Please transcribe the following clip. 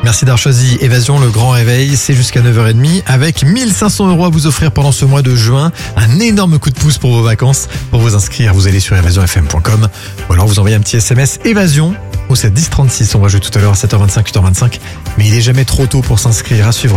Merci d'avoir choisi Évasion, le grand réveil. C'est jusqu'à 9h30 avec 1500 € à vous offrir pendant ce mois de juin. Un énorme coup de pouce pour vos vacances. Pour vous inscrire, vous allez sur évasionfm.com ou alors vous envoyez un petit SMS Évasion au 7 10 36. On va jouer tout à l'heure à 7h25, 8h25. Mais il est jamais trop tôt pour s'inscrire. À suivre.